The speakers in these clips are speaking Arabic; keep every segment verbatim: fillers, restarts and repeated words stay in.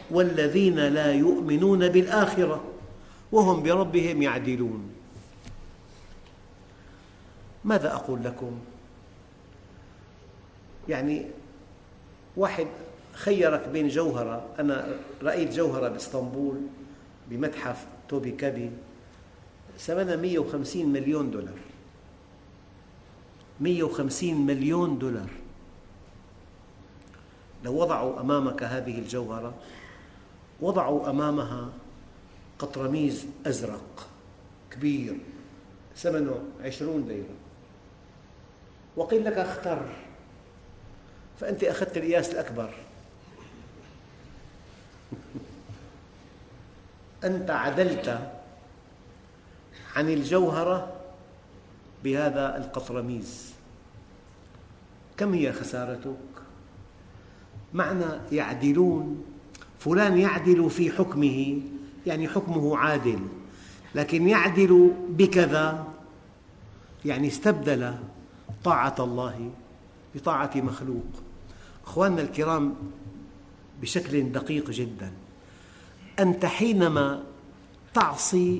والذين لا يؤمنون بالآخرة وهم بربهم يعدلون. ماذا أقول لكم؟ يعني واحد خيرك بين جوهرة، أنا رأيت جوهرة بإسطنبول بمتحف توبي كابي ثمنها مئة وخمسين مليون دولار، مئة وخمسين مليون دولار. لو وضعوا أمامك هذه الجوهرة وضعوا أمامها قطرميز أزرق كبير ثمنه عشرون ليرة وقيل لك اختر، فأنت أخذت القياس الأكبر. أنت عدلت عن الجوهرة بهذا القطرميز. كم هي خسارتك؟ معنى يعدلون، فلان يعدل في حكمه يعني حكمه عادل، لكن يعدل بكذا يعني استبدل طاعة الله بطاعة مخلوق. أخواننا الكرام، بشكل دقيق جدا، أنت حينما تعصي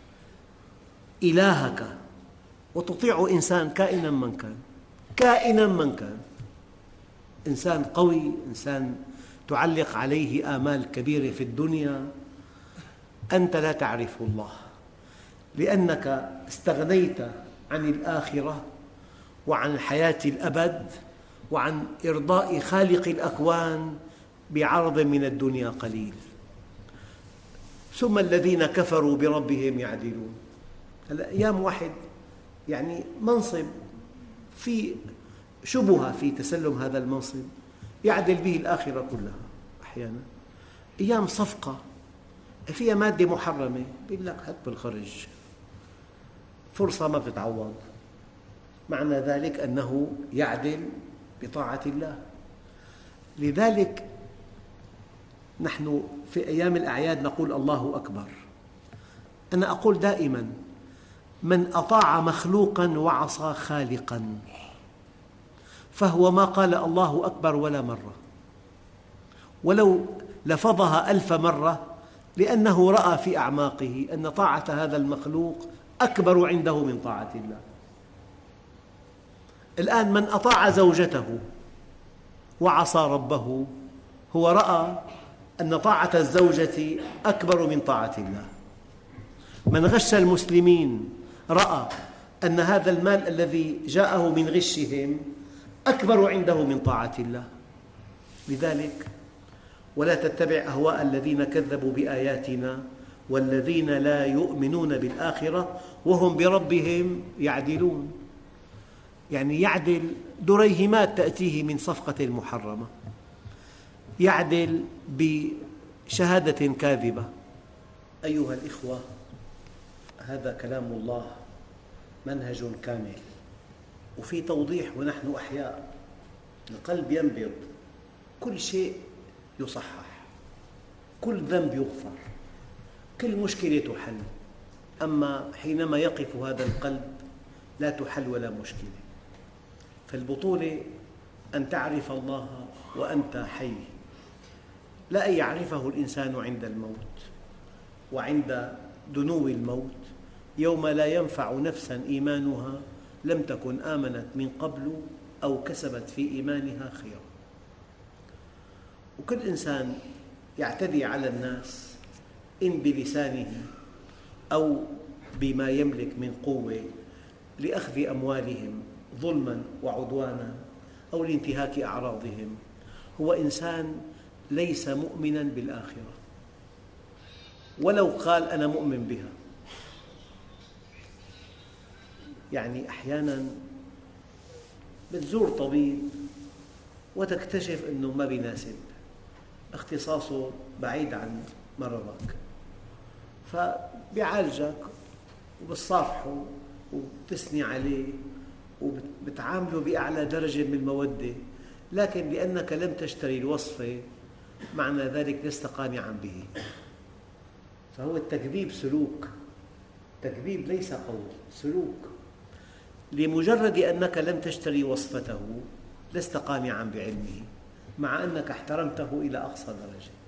إلهك وتطيع إنسان كائنا من كان، كائنا من كان، إنسان قوي، إنسان تعلق عليه آمال كبيرة في الدنيا، أنت لا تعرف الله لأنك استغنيت عن الآخرة وعن حياة الأبد وعن إرضاء خالق الأكوان بعرض من الدنيا قليل. ثم الذين كفروا بربهم يعدلون. هلأ أيام واحد يعني منصب في شبهة في تسلم هذا المنصب يعدل به الآخرة كلها. أحيانا أيام صفقة فيها مادة محرمة يقول لك هات بالخرج، فرصة ما بتتعوض، معنى ذلك أنه يعدل بطاعة الله. لذلك نحن في أيام الأعياد نقول الله أكبر. أنا أقول دائما من أطاع مخلوقا وعصى خالقا فهو ما قال الله أكبر ولا مرة، ولو لفظها ألف مرة، لأنه رأى في أعماقه أن طاعة هذا المخلوق أكبر عنده من طاعة الله. الآن من أطاع زوجته وعصى ربه هو رأى أن طاعة الزوجة أكبر من طاعة الله. من غش المسلمين رأى أن هذا المال الذي جاءه من غشهم أكبر عنده من طاعة الله. لذلك ولا تتبع أهواء الذين كذبوا بآياتنا والذين لا يؤمنون بالآخرة وهم بربهم يعدلون. يعني يعدل دريهمات تأتيه من صفقة محرمة، يعدل بشهادة كاذبة. أيها الإخوة، هذا كلام الله منهج كامل وفي توضيح ونحن أحياء. القلب ينبض، كل شيء يصحح، كل ذنب يغفر، كل مشكلة تحل. أما حينما يقف هذا القلب لا تحل ولا مشكلة. فالبطولة أن تعرف الله وأنت حي، لا أن يعرفه الإنسان عند الموت وعند دنو الموت، يوم لا ينفع نفسا إيمانها لم تكن آمنت من قبل أو كسبت في إيمانها خيرا. وكل إنسان يعتدي على الناس إن بلسانه أو بما يملك من قوة لأخذ أموالهم ظلما وعدوانا أو لانتهاك أعراضهم، هو إنسان ليس مؤمنا بالآخرة ولو قال أنا مؤمن بها. يعني أحيانا بتزور طبيب وتكتشف أنه ما بيناسب، اختصاصه بعيد عن مرضك، فبيعالجك وبتصافحه وبتثني عليه وبتعامله بأعلى درجة من المودة، لكن لأنك لم تشتري الوصفة معنى ذلك لست قانعا به. فهو التكذيب سلوك، تكذيب ليس قول، سلوك. لمجرد أنك لم تشتري وصفته لست قانعا بعلمه، مع أنك احترمته إلى أقصى درجة.